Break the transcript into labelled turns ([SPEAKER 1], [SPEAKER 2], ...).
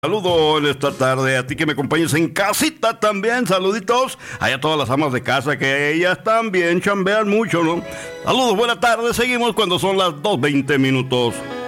[SPEAKER 1] Saludo en esta tarde a ti que me acompañes en casita también. Saluditos a todas las amas de casa que ellas también chambean mucho, ¿no? Saludos, buenas tardes. Seguimos cuando son las 2:20.